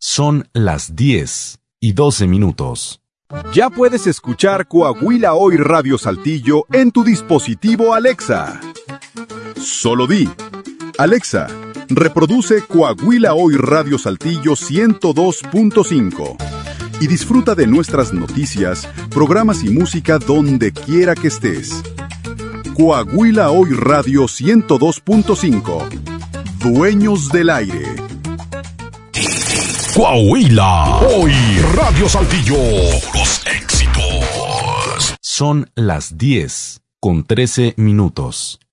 Son las 10:12. Ya puedes escuchar Coahuila Hoy Radio Saltillo en tu dispositivo Alexa. Solo di: Alexa, reproduce Coahuila Hoy Radio Saltillo 102.5 y disfruta de nuestras noticias, programas y música donde quiera que estés. Coahuila Hoy Radio 102.5. Dueños del aire. Coahuila Hoy Radio Saltillo. Los éxitos. Son las 10:13.